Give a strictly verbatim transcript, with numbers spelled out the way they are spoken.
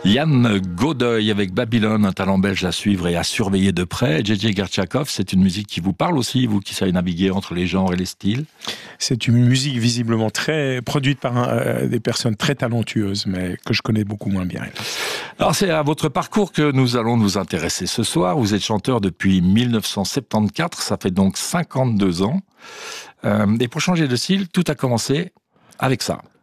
Yann Godeuil avec Babylone, un talent belge à suivre et à surveiller de près. J J Gertchakov, c'est une musique qui vous parle aussi, vous qui savez naviguer entre les genres et les styles? C'est une musique visiblement très produite par un, euh, des personnes très talentueuses, mais que je connais beaucoup moins bien. Alors c'est à votre parcours que nous allons nous intéresser ce soir. Vous êtes chanteur depuis mille neuf cent soixante-quatorze, ça fait donc cinquante-deux ans. Euh, et pour changer de style, tout a commencé avec ça.